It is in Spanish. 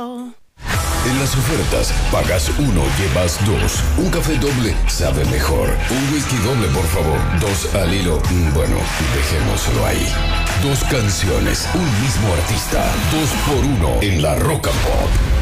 En las ofertas, pagas uno, llevas dos. Un café doble sabe mejor. Un whisky doble, por favor. Dos al hilo. Bueno, dejémoslo ahí. Dos canciones, un mismo artista. 2 por 1 en la Rock and Pop.